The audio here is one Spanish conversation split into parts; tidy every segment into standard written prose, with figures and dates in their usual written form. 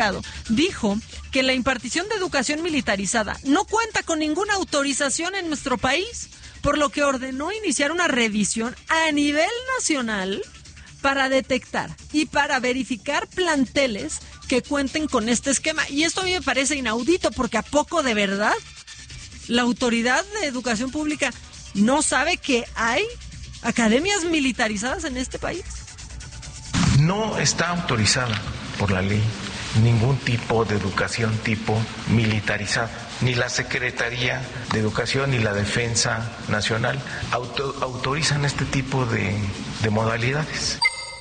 dijo que la impartición de educación militarizada no cuenta con ninguna autorización en nuestro país, por lo que ordenó iniciar una revisión a nivel nacional para detectar y para verificar planteles que cuenten con este esquema. Y esto a mí me parece inaudito, porque ¿a poco de verdad la Autoridad de Educación Pública no sabe que hay academias militarizadas en este país? No está autorizada por la ley ningún tipo de educación tipo militarizada. Ni la Secretaría de Educación ni la Defensa Nacional autorizan este tipo de modalidades.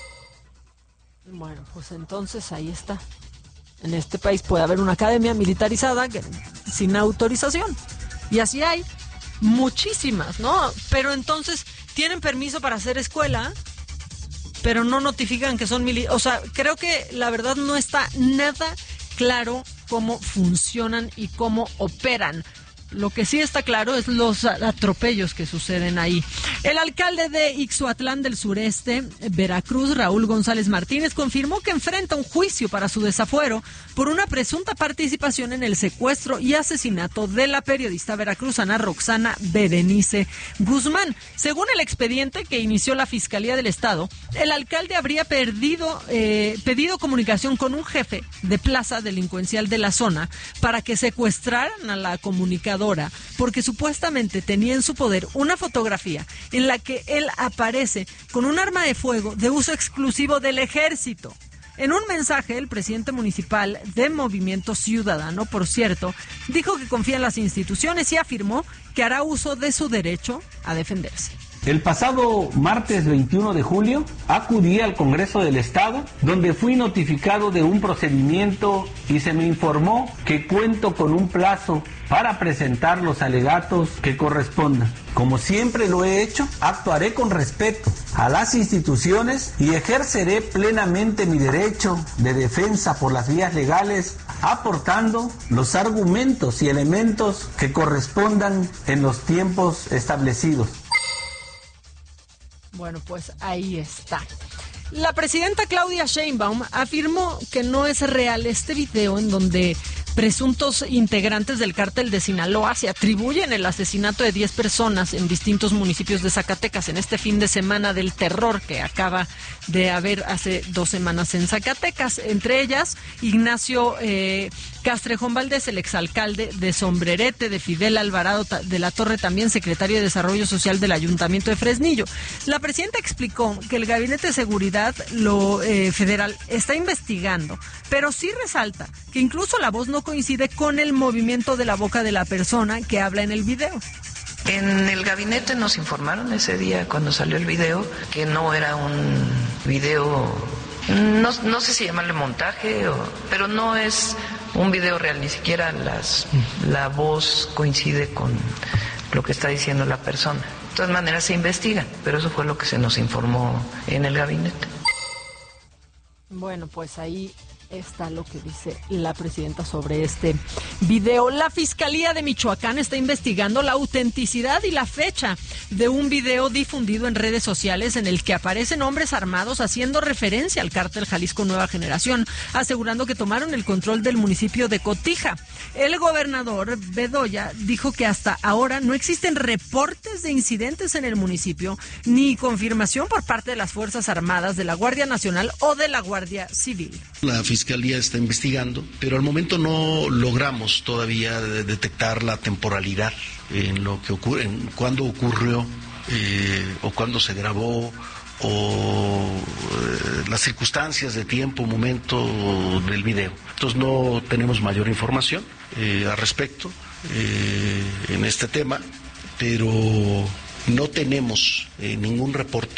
Bueno, pues entonces ahí está. En este país puede haber una academia militarizada sin autorización. Y así hay muchísimas, ¿no? Pero entonces tienen permiso para hacer escuela, pero no notifican que son militares. O sea, creo que la verdad no está nada claro cómo funcionan y cómo operan. Lo que sí está claro es los atropellos que suceden ahí. El alcalde de Ixhuatlán del Sureste, Veracruz, Raúl González Martínez, confirmó que enfrenta un juicio para su desafuero por una presunta participación en el secuestro y asesinato de la periodista veracruzana Roxana Berenice Guzmán. Según el expediente que inició la Fiscalía del Estado, el alcalde habría pedido comunicación con un jefe de plaza delincuencial de la zona para que secuestraran a la comunicadora, porque supuestamente tenía en su poder una fotografía en la que él aparece con un arma de fuego de uso exclusivo del ejército. En un mensaje, el presidente municipal de Movimiento Ciudadano, por cierto, dijo que confía en las instituciones y afirmó que hará uso de su derecho a defenderse. El pasado martes 21 de julio acudí al Congreso del Estado, donde fui notificado de un procedimiento y se me informó que cuento con un plazo para presentar los alegatos que correspondan. Como siempre lo he hecho, actuaré con respeto a las instituciones y ejerceré plenamente mi derecho de defensa por las vías legales, aportando los argumentos y elementos que correspondan en los tiempos establecidos. Bueno, pues ahí está. La presidenta Claudia Sheinbaum afirmó que no es real este video en donde presuntos integrantes del cártel de Sinaloa se atribuyen el asesinato de 10 personas en distintos municipios de Zacatecas en este fin de semana del terror que acaba de haber hace 2 semanas en Zacatecas. Entre ellas, Ignacio Castrejón Valdés, el exalcalde de Sombrerete, de Fidel Alvarado de la Torre, también secretario de Desarrollo Social del Ayuntamiento de Fresnillo. La presidenta explicó que el Gabinete de Seguridad Federal está investigando, pero sí resalta que incluso la voz no coincide con el movimiento de la boca de la persona que habla en el video. En el gabinete nos informaron ese día cuando salió el video que no era un video, no sé si llamarle montaje, pero no es un video real, ni siquiera la voz coincide con lo que está diciendo la persona. De todas maneras se investigan, pero eso fue lo que se nos informó en el gabinete. Bueno, pues ahí está lo que dice la presidenta sobre este video. La Fiscalía de Michoacán está investigando la autenticidad y la fecha de un video difundido en redes sociales en el que aparecen hombres armados haciendo referencia al cártel Jalisco Nueva Generación, asegurando que tomaron el control del municipio de Cotija. El gobernador Bedoya dijo que hasta ahora no existen reportes de incidentes en el municipio ni confirmación por parte de las Fuerzas Armadas, de la Guardia Nacional o de la Guardia Civil. La Fiscalía está investigando, pero al momento no logramos todavía detectar la temporalidad en lo que ocurre, en cuándo ocurrió o cuándo se grabó o las circunstancias de tiempo, momento del video. Entonces no tenemos mayor información al respecto en este tema, pero no tenemos ningún reporte.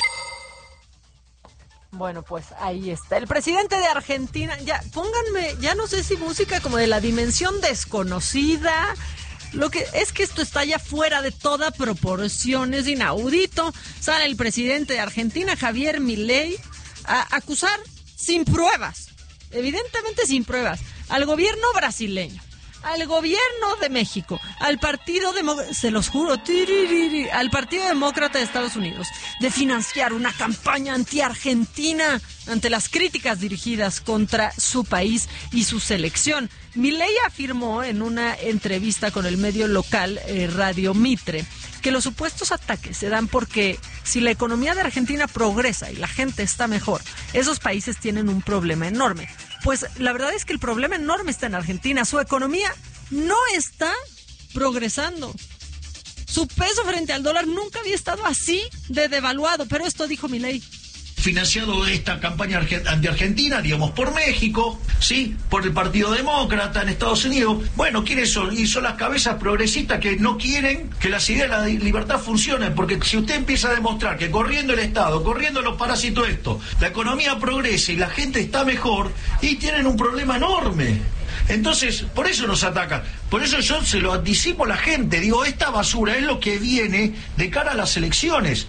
Bueno, pues ahí está. El presidente de Argentina, ya pónganme, ya no sé si música como de la dimensión desconocida. Lo que es que esto está ya fuera de toda proporción, es inaudito. Sale el presidente de Argentina, Javier Milei, a acusar sin pruebas, evidentemente sin pruebas, al gobierno brasileño al gobierno de México, al Partido se los juro, al Partido Demócrata de Estados Unidos, de financiar una campaña anti-Argentina ante las críticas dirigidas contra su país y su selección. Milei afirmó en una entrevista con el medio local Radio Mitre que los supuestos ataques se dan porque si la economía de Argentina progresa y la gente está mejor, esos países tienen un problema enorme. Pues la verdad es que el problema enorme está en Argentina. Su economía no está progresando. Su peso frente al dólar nunca había estado así de devaluado, pero esto dijo Milei. Financiado esta campaña anti-Argentina, digamos, por México, ¿sí? Por el Partido Demócrata en Estados Unidos. Bueno, ¿quiénes son? Y son las cabezas progresistas que no quieren que las ideas de la libertad funcionen, porque si usted empieza a demostrar que corriendo el Estado, corriendo los parásitos esto, la economía progresa y la gente está mejor, y tienen un problema enorme. Entonces, por eso nos atacan. Por eso yo se lo anticipo a la gente. Digo, esta basura es lo que viene de cara a las elecciones.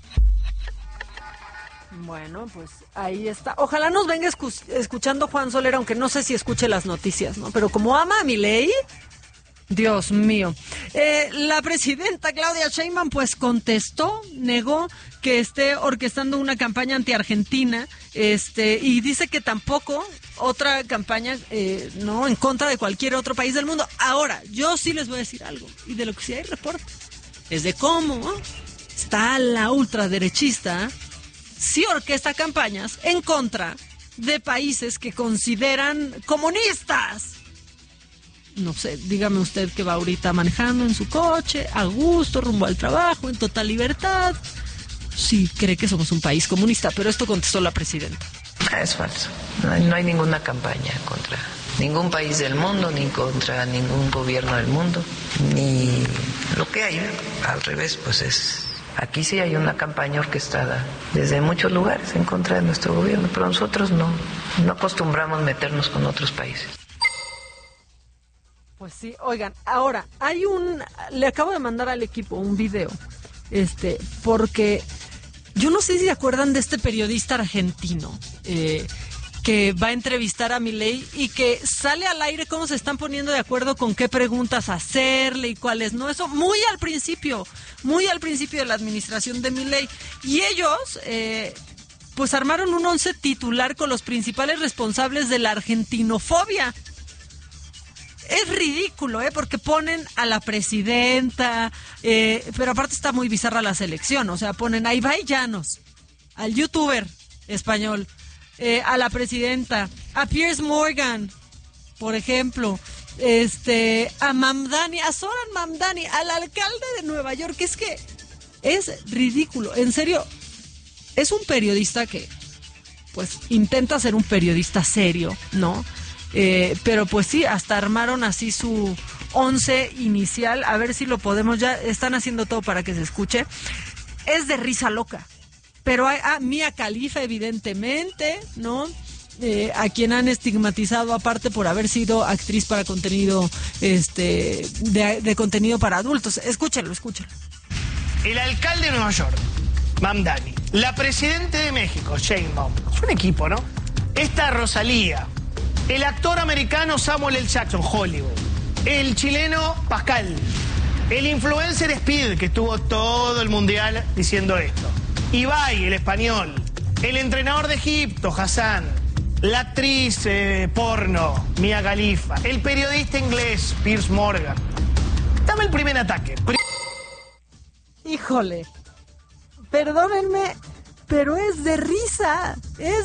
Bueno, pues ahí está. Ojalá nos venga escuchando Juan Soler, aunque no sé si escuche las noticias, ¿no? Pero como ama a Milei, Dios mío. La presidenta Claudia Sheinbaum pues contestó, negó que esté orquestando una campaña anti-Argentina, y dice que tampoco otra campaña, no, en contra de cualquier otro país del mundo. Ahora, yo sí les voy a decir algo, y de lo que sí hay reporte, es de cómo está la ultraderechista, sí orquesta campañas en contra de países que consideran comunistas. No sé, dígame usted que va ahorita manejando en su coche, a gusto, rumbo al trabajo, en total libertad. Sí, cree que somos un país comunista, pero esto contestó la presidenta. Es falso. No hay ninguna campaña contra ningún país del mundo, ni contra ningún gobierno del mundo, ni lo que hay. Al revés, pues es... Aquí sí hay una campaña orquestada desde muchos lugares en contra de nuestro gobierno, pero nosotros no acostumbramos meternos con otros países. Pues sí, oigan, ahora le acabo de mandar al equipo un video, porque yo no sé si se acuerdan de este periodista argentino que va a entrevistar a Milei y que sale al aire cómo se están poniendo de acuerdo con qué preguntas hacerle y cuáles no. Eso muy al principio de la administración de Milei. Y ellos, pues armaron un 11 titular con los principales responsables de la argentinofobia. Es ridículo, porque ponen a la presidenta, pero aparte está muy bizarra la selección. O sea, ponen a Ibai Llanos, al youtuber español, a la presidenta, a Piers Morgan, por ejemplo, a Mamdani, a Zoran Mamdani, al alcalde de Nueva York. Es que es ridículo, en serio. Es un periodista que pues intenta ser un periodista serio, ¿no? Pero pues sí, hasta armaron así su 11 inicial. A ver si lo podemos, ya están haciendo todo para que se escuche. Es de risa loca. Pero hay Mia Khalifa, evidentemente, ¿no? A quien han estigmatizado aparte por haber sido actriz para contenido, de contenido para adultos. Escúchenlo. El alcalde de Nueva York, Mamdani. La presidenta de México, Sheinbaum. Es un equipo, ¿no? Esta Rosalía. El actor americano Samuel L. Jackson, Hollywood. El chileno Pascal. El influencer Speed, que estuvo todo el mundial diciendo esto. Ibai, el español. El entrenador de Egipto, Hassan. La actriz porno, Mia Khalifa. El periodista inglés, Piers Morgan. Dame el primer ataque. Híjole, perdónenme, pero es de risa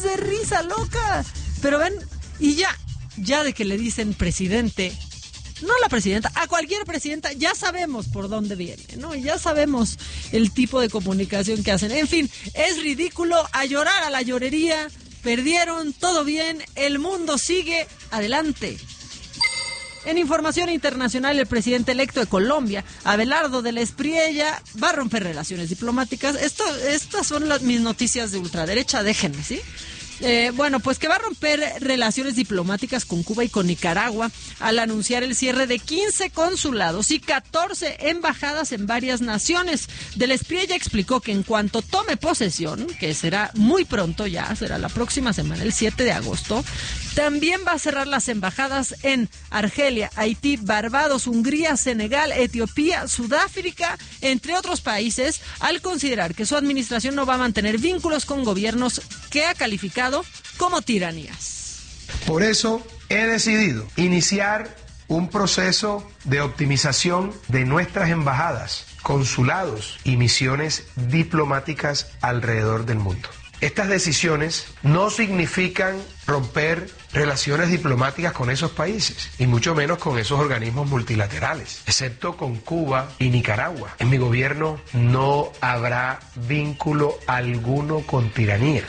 loca. Pero ven, y ya de que le dicen presidente, no a la presidenta, a cualquier presidenta, ya sabemos por dónde viene, ¿no? Ya sabemos el tipo de comunicación que hacen. En fin, es ridículo, a llorar a la llorería, perdieron, todo bien, el mundo sigue adelante. En información internacional, el presidente electo de Colombia, Abelardo de la Espriella, va a romper relaciones diplomáticas. Estas son mis noticias de ultraderecha, déjenme, ¿sí? Bueno, pues que va a romper relaciones diplomáticas con Cuba y con Nicaragua al anunciar el cierre de 15 consulados y 14 embajadas en varias naciones. Del Espriella ya explicó que en cuanto tome posesión, que será muy pronto ya, será la próxima semana, el 7 de agosto, también va a cerrar las embajadas en Argelia, Haití, Barbados, Hungría, Senegal, Etiopía, Sudáfrica, entre otros países, al considerar que su administración no va a mantener vínculos con gobiernos que ha calificado como tiranías. Por eso he decidido iniciar un proceso de optimización de nuestras embajadas, consulados y misiones diplomáticas alrededor del mundo. Estas decisiones no significan romper relaciones diplomáticas con esos países, y mucho menos con esos organismos multilaterales, excepto con Cuba y Nicaragua. En mi gobierno no habrá vínculo alguno con tiranías.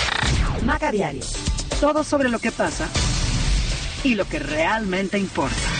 Maca Diario. Todo sobre lo que pasa y lo que realmente importa.